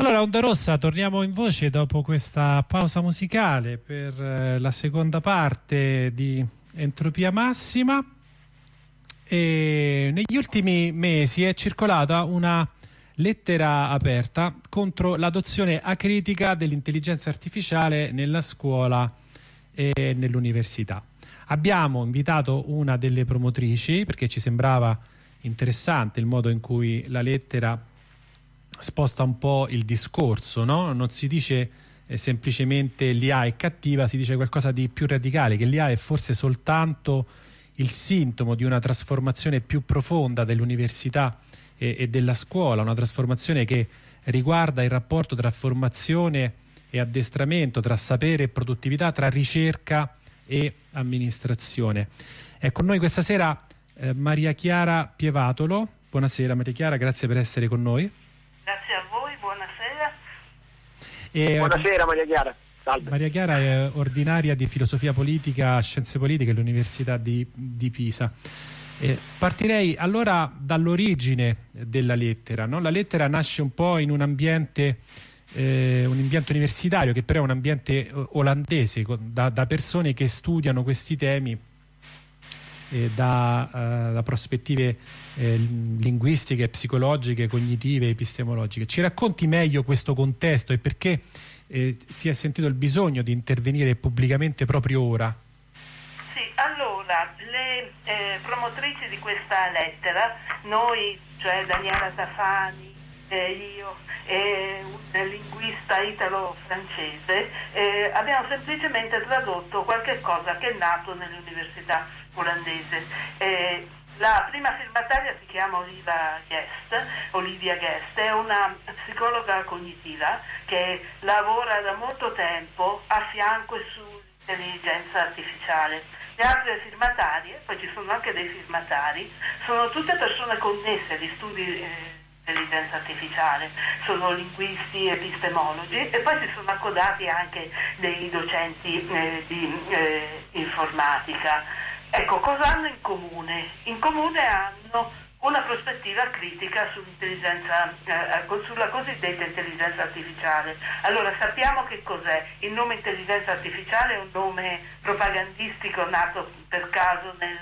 Allora, Onda Rossa, torniamo in voce dopo questa pausa musicale per la seconda parte di Entropia Massima. E negli ultimi mesi è circolata una lettera aperta contro l'adozione acritica dell'intelligenza artificiale nella scuola e nell'università. Abbiamo invitato una delle promotrici perché ci sembrava interessante il modo in cui la lettera sposta un po' il discorso, no? Non si dice semplicemente l'IA è cattiva, si dice qualcosa di più radicale, che l'IA è forse soltanto il sintomo di una trasformazione più profonda dell'università e della scuola, una trasformazione che riguarda il rapporto tra formazione e addestramento, tra sapere e produttività, tra ricerca e amministrazione. È con noi questa sera Maria Chiara Pievatolo. Buonasera Maria Chiara, grazie per essere con noi. Grazie a voi, buonasera. Buonasera Maria Chiara. Salve. Maria Chiara è ordinaria di filosofia politica, scienze politiche all'Università di Pisa. Partirei allora dall'origine della lettera, no? La lettera nasce un po' in un ambiente universitario, che però è un ambiente olandese, da persone che studiano questi temi da prospettive linguistiche, psicologiche, cognitive, epistemologiche. Ci racconti meglio questo contesto e perché si è sentito il bisogno di intervenire pubblicamente proprio ora? Sì, allora, le promotrici di questa lettera, noi, cioè Daniela Tafani, io e un linguista italo-francese, abbiamo semplicemente tradotto qualche cosa che è nato nell'università olandese. La prima firmataria si chiama Olivia Guest, è una psicologa cognitiva che lavora da molto tempo a fianco e sull'intelligenza artificiale. Le altre firmatarie, poi ci sono anche dei firmatari, sono tutte persone connesse agli studi di intelligenza artificiale, sono linguisti, epistemologi e poi si sono accodati anche dei docenti di informatica. Ecco, cosa hanno in comune? In comune hanno una prospettiva critica sull'intelligenza, sulla cosiddetta intelligenza artificiale. Allora, sappiamo che cos'è. Il nome intelligenza artificiale è un nome propagandistico nato per caso nel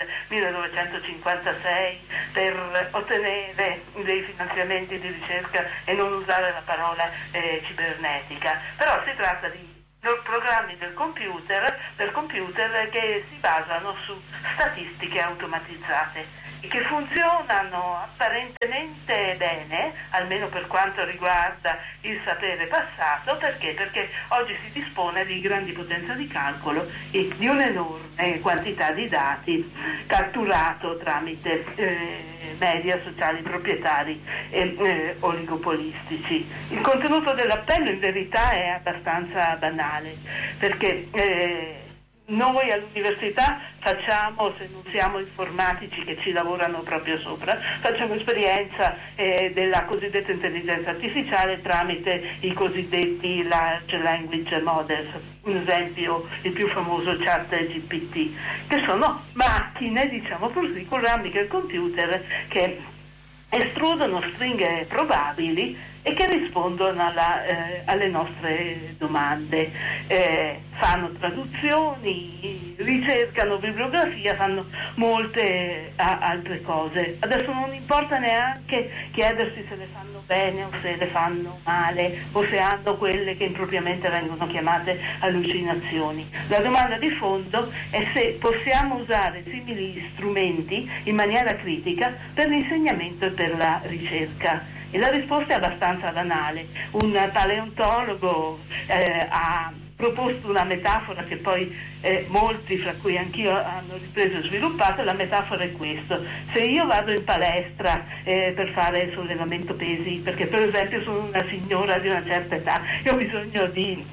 1956 per ottenere dei finanziamenti di ricerca e non usare la parola cibernetica. Però si tratta di programmi per computer che si basano su statistiche automatizzate e che funzionano apparentemente bene, almeno per quanto riguarda il sapere passato. Perché? Perché oggi si dispone di grandi potenze di calcolo e di un'enorme quantità di dati catturato tramite media sociali proprietari e oligopolistici. Il contenuto dell'appello in verità è abbastanza banale, perché noi all'università facciamo, se non siamo informatici che ci lavorano proprio sopra, facciamo esperienza della cosiddetta intelligenza artificiale tramite i cosiddetti large language models, un esempio il più famoso ChatGPT, che sono macchine, diciamo così, programmi del computer che estrudono stringhe probabili e che rispondono alle nostre domande, fanno traduzioni, ricercano bibliografia, fanno molte altre cose. Adesso non importa neanche chiedersi se le fanno bene o se le fanno male o se hanno quelle che impropriamente vengono chiamate allucinazioni. La domanda di fondo è se possiamo usare simili strumenti in maniera critica per l'insegnamento e per la ricerca. E la risposta è abbastanza banale. Un paleontologo ha proposto una metafora che poi molti, fra cui anch'io, hanno ripreso e sviluppato. La metafora è questo: se io vado in palestra per fare sollevamento pesi, perché per esempio sono una signora di una certa età e ho bisogno di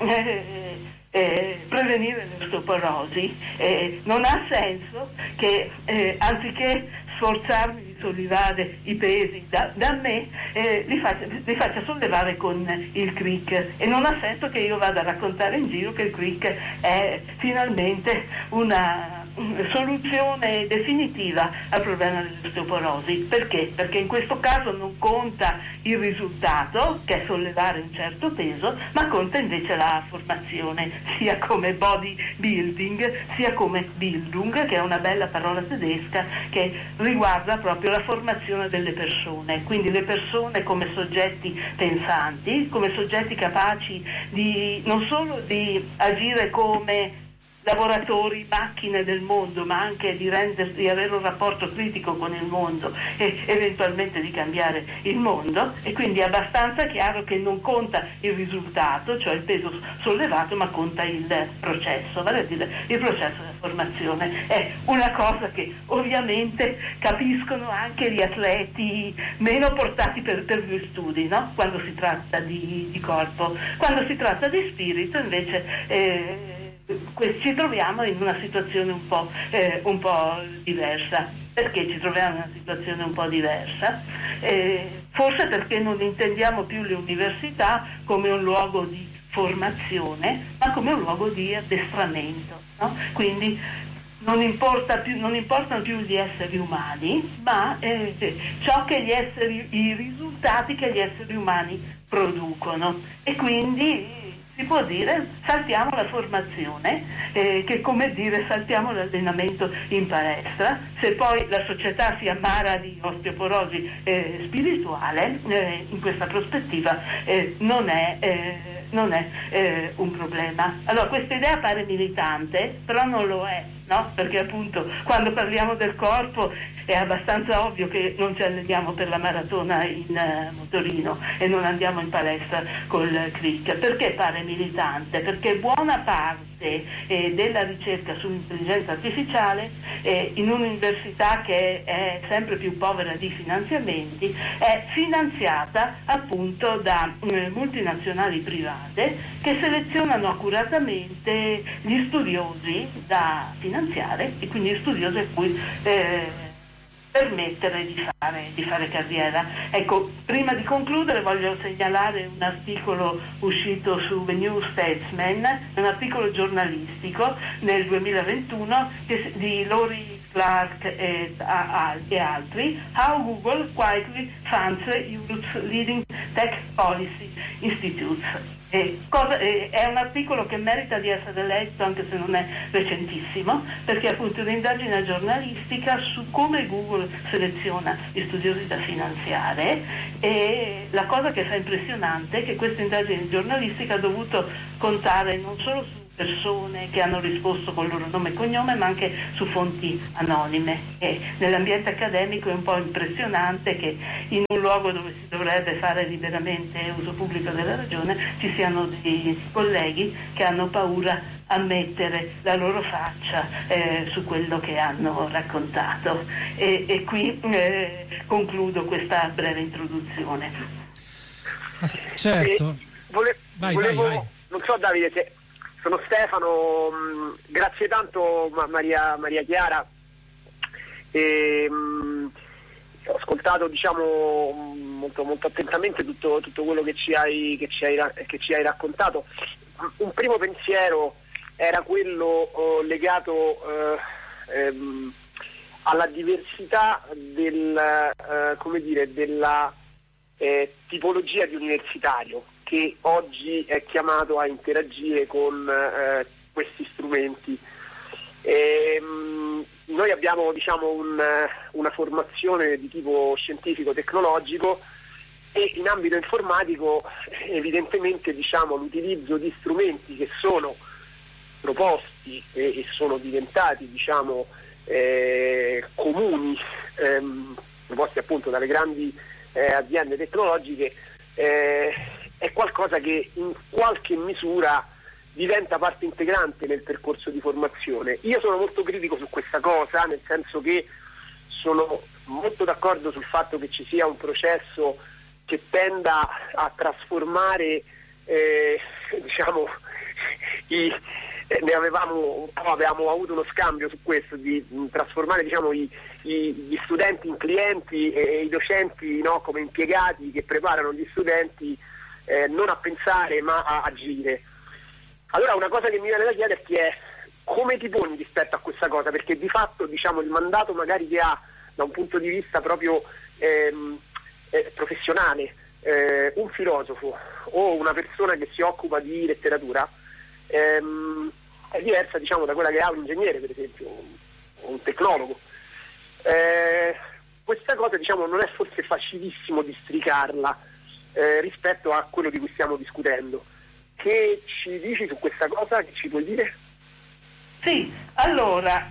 prevenire l'osteoporosi, non ha senso che anziché sforzarmi di sollevare i pesi da me, li faccia sollevare con il crick, e non ha senso che io vada a raccontare in giro che il crick è finalmente una soluzione definitiva al problema dell'osteoporosi. Perché? Perché in questo caso non conta il risultato, che è sollevare un certo peso, ma conta invece la formazione, sia come bodybuilding, sia come Bildung, che è una bella parola tedesca che riguarda proprio la formazione delle persone, quindi le persone come soggetti pensanti, come soggetti capaci di non solo di agire come lavoratori, macchine del mondo, ma anche di avere un rapporto critico con il mondo e eventualmente di cambiare il mondo. E quindi è abbastanza chiaro che non conta il risultato, cioè il peso sollevato, ma conta il processo, vale a dire il processo della formazione. È una cosa che ovviamente capiscono anche gli atleti meno portati per gli studi, no? Quando si tratta di corpo. Quando si tratta di spirito invece ci troviamo in una situazione un po' diversa. Perché ci troviamo in una situazione un po' diversa? Forse perché non intendiamo più le università come un luogo di formazione, ma come un luogo di addestramento, no? Quindi non importano più gli esseri umani, ma i risultati che gli esseri umani producono. E quindi si può dire saltiamo la formazione, che è come dire saltiamo l'allenamento in palestra. Se poi la società si ammara di osteoporosi spirituale, in questa prospettiva non è un problema. Allora questa idea pare militante, però non lo è, no? Perché appunto quando parliamo del corpo è abbastanza ovvio che non ci alleniamo per la maratona in motorino e non andiamo in palestra col crick. Perché pare militante? Perché buona parte della ricerca sull'intelligenza artificiale in un'università che è sempre più povera di finanziamenti è finanziata appunto da multinazionali private che selezionano accuratamente gli studiosi da finanziare e quindi gli studiosi a cui permettere di fare carriera. Ecco, prima di concludere voglio segnalare un articolo uscito su The New Statesman, un articolo giornalistico nel 2021 di Lori Clark e altri, How Google Quietly Funds Europe's Leading Tech Policy Institutes. È un articolo che merita di essere letto anche se non è recentissimo, perché è appunto un'indagine giornalistica su come Google seleziona gli studiosi da finanziare, e la cosa che fa impressionante è che questa indagine giornalistica ha dovuto contare non solo su persone che hanno risposto con il loro nome e cognome, ma anche su fonti anonime. E nell'ambiente accademico è un po' impressionante che in un luogo dove si dovrebbe fare liberamente uso pubblico della ragione ci siano dei colleghi che hanno paura a mettere la loro faccia su quello che hanno raccontato. E qui concludo questa breve introduzione. Certo. Vai. Non so, Davide, sono Stefano, grazie tanto Maria Chiara. Ho ascoltato molto, molto attentamente tutto quello che ci hai raccontato. Un primo pensiero era quello legato alla diversità della tipologia di universitario che oggi è chiamato a interagire con questi strumenti. Noi abbiamo una formazione di tipo scientifico-tecnologico e in ambito informatico evidentemente l'utilizzo di strumenti che sono proposti e sono diventati comuni, proposti appunto dalle grandi aziende tecnologiche, è qualcosa che in qualche misura diventa parte integrante nel percorso di formazione. Io sono molto critico su questa cosa, nel senso che sono molto d'accordo sul fatto che ci sia un processo che tenda a trasformare avevamo avuto uno scambio su questo, di trasformare gli studenti in clienti e i docenti come impiegati che preparano gli studenti non a pensare ma a agire. Allora una cosa che mi viene da chiederti è come ti poni rispetto a questa cosa? Perché di fatto, diciamo, il mandato magari che ha da un punto di vista proprio professionale un filosofo o una persona che si occupa di letteratura è diversa, diciamo, da quella che ha un ingegnere, per esempio, o un tecnologo. Questa cosa, diciamo, non è forse facilissimo districarla rispetto a quello di cui stiamo discutendo. Che ci dici su questa cosa? Che ci puoi dire? Sì, allora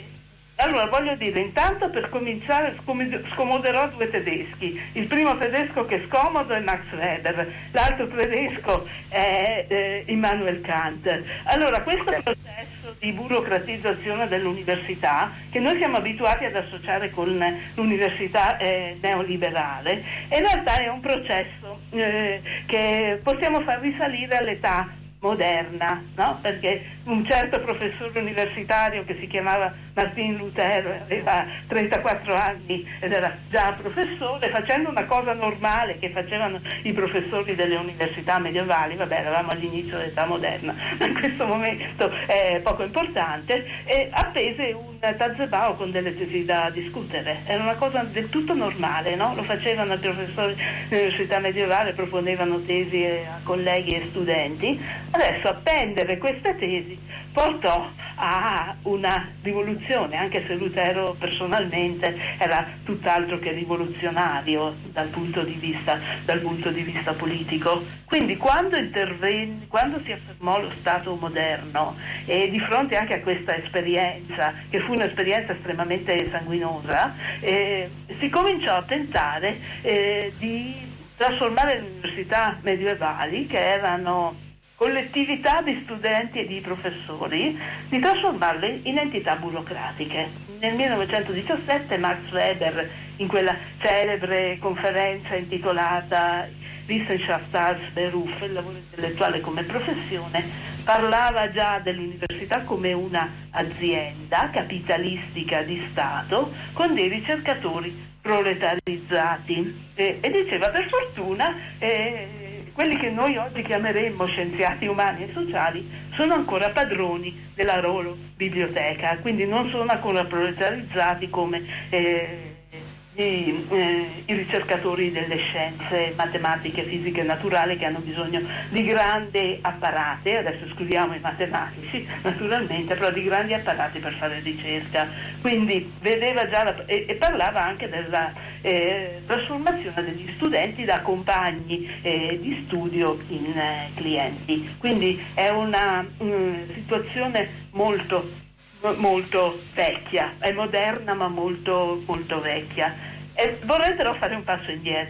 voglio dire, intanto per cominciare scomoderò due tedeschi. Il primo tedesco che è scomodo è Max Weber, l'altro tedesco è Immanuel Kant. Allora, questo processo di burocratizzazione dell'università, che noi siamo abituati ad associare con l'università neoliberale, in realtà è un processo che possiamo far risalire all'età moderna, no? Perché un certo professore universitario che si chiamava Martin Luther aveva 34 anni ed era già professore, facendo una cosa normale che facevano i professori delle università medievali. Vabbè, eravamo all'inizio dell'età moderna, ma in questo momento è poco importante, e appese un tazebao con delle tesi da discutere. Era una cosa del tutto normale, no? Lo facevano i professori dell'università medievale, proponevano tesi a colleghi e studenti. Adesso appendere queste tesi portò a una rivoluzione, anche se Lutero personalmente era tutt'altro che rivoluzionario dal punto di vista politico. Quindi quando si affermò lo Stato moderno, e di fronte anche a questa esperienza, che fu un'esperienza estremamente sanguinosa, si cominciò a tentare di trasformare le università medievali, che erano collettività di studenti e di professori, di trasformarle in entità burocratiche. Nel 1917 Max Weber, in quella celebre conferenza intitolata Wissenschaft als Beruf, il lavoro intellettuale come professione, parlava già dell'università come una azienda capitalistica di Stato con dei ricercatori proletarizzati, e diceva, per fortuna quelli che noi oggi chiameremmo scienziati umani e sociali sono ancora padroni della loro biblioteca, quindi non sono ancora proletarizzati come i ricercatori delle scienze matematiche, fisiche e naturali, che hanno bisogno di grandi apparati. Adesso escludiamo i matematici naturalmente, però di grandi apparati per fare ricerca. Quindi vedeva già e parlava anche della trasformazione degli studenti da compagni di studio in clienti. Quindi è una situazione molto vecchia, è moderna ma molto vecchia. E vorrei però fare un passo indietro.